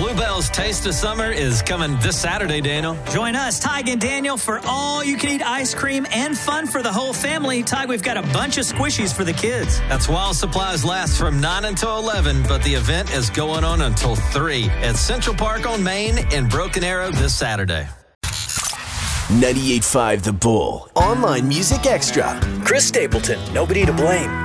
Bluebell's Taste of Summer is coming this Saturday, Daniel. Join us, Tig and Daniel, for all-you-can-eat ice cream and fun for the whole family. Tig, we've got a bunch of squishies for the kids. That's while supplies last from 9 until 11, but the event is going on until 3 at Central Park on Main in Broken Arrow this Saturday. 98.5 The Bull. Online Music Extra. Chris Stapleton, Nobody to Blame.